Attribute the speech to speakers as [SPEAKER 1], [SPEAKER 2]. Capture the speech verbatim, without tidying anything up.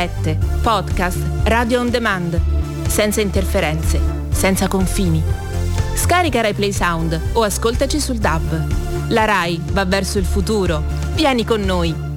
[SPEAKER 1] dirette, podcast, radio on demand, senza interferenze, senza confini. Scarica Rai Play Sound o ascoltaci sul D A B. La Rai va verso il futuro. Vieni con noi.